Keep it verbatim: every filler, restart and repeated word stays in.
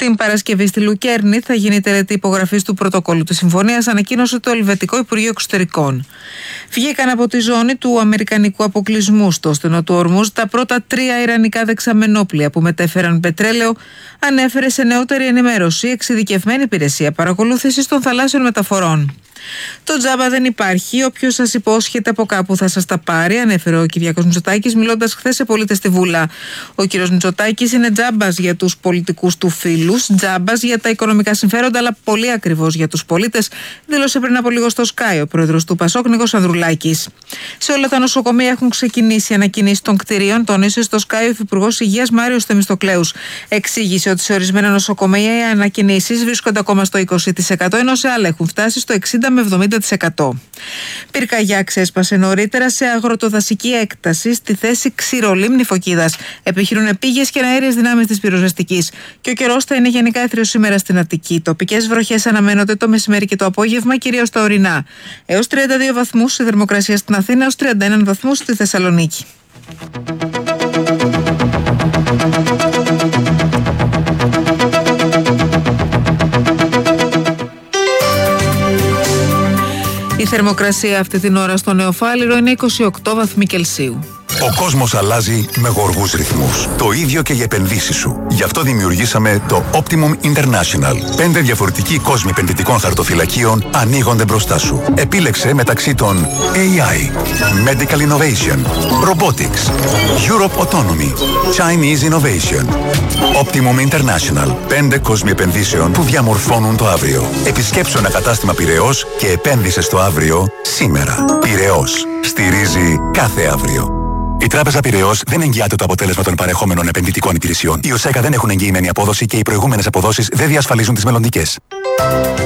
Την Παρασκευή στη Λουκέρνη θα γίνει τελετή υπογραφής του πρωτοκόλλου της συμφωνίας, ανακοίνωσε το Ελβετικό Υπουργείο Εξωτερικών. Βγήκαν από τη ζώνη του αμερικανικού αποκλεισμού στο στενό του Ορμούζ τα πρώτα τρία ιρανικά δεξαμενόπλια που μετέφεραν πετρέλαιο, ανέφερε σε νεότερη ενημέρωση εξειδικευμένη υπηρεσία παρακολούθησης των θαλάσσιων μεταφορών. Το τζάμπα δεν υπάρχει. Όποιος σας υπόσχεται από κάπου θα σας τα πάρει, ανέφερε ο Κυριάκος Μητσοτάκης, μιλώντας χθες σε πολίτες στη Βούλα. Ο κύριος Μητσοτάκης είναι τζάμπας για τους πολιτικούς του φίλους, τζάμπας για τα οικονομικά συμφέροντα, αλλά πολύ ακριβώς για τους πολίτες, δήλωσε πριν από λίγο στο Sky ο πρόεδρος του Πασόκ, Νίκος Ανδρουλάκης. Σε όλα τα νοσοκομεία έχουν ξεκινήσει ανακοινήσεις των κτηρίων, τόνισε στο Sky ο Υφυπουργός Υγείας Μάριος Θεμιστοκλέους. Εξήγησε ότι σε ορισμένα νοσοκομεία οι ανακοινήσεις βρίσκονται ακόμα στο είκοσι τοις εκατό, ενώ σε άλλα έχουν φτάσει στο εξήντα με εβδομήντα τοις εκατό. Πυρκαγιά ξέσπασε νωρίτερα σε αγροτοδασική έκταση στη θέση Ξηρολίμνη Φωκίδας. Επιχειρούν επίγειες και αέριες δυνάμεις της πυροσβεστικής. Και ο καιρός θα είναι γενικά έθριος σήμερα στην Αττική. Τοπικές βροχές αναμένονται το μεσημέρι και το απόγευμα, κυρίως στα ορεινά. Έως τριάντα δύο βαθμούς η θερμοκρασία στην Αθήνα, έως τριάντα ένα βαθμούς στη Θεσσαλονίκη. Η θερμοκρασία αυτή την ώρα στο Νεοφάλιρο είναι είκοσι οκτώ βαθμοί Κελσίου. Ο κόσμος αλλάζει με γοργούς ρυθμούς. Το ίδιο και για επενδύσεις σου. Γι' αυτό δημιουργήσαμε το Optimum International. Πέντε διαφορετικοί κόσμοι επενδυτικών χαρτοφυλακίων ανοίγονται μπροστά σου. Επίλεξε μεταξύ των έι άι, Medical Innovation, Robotics, Europe Autonomy, Chinese Innovation. Optimum International. Πέντε κόσμοι επενδύσεων που διαμορφώνουν το αύριο. Επισκέψου ένα κατάστημα Πειραιώς και επένδυσε στο αύριο σήμερα. Πειραιώς. Στηρίζει κάθε αύριο. Η Τράπεζα Πειραιώς δεν εγγυάται το αποτέλεσμα των παρεχόμενων επενδυτικών υπηρεσιών. Οι ΟΣΕΚΑ δεν έχουν εγγυημένη απόδοση και οι προηγούμενες αποδόσεις δεν διασφαλίζουν τις μελλοντικές.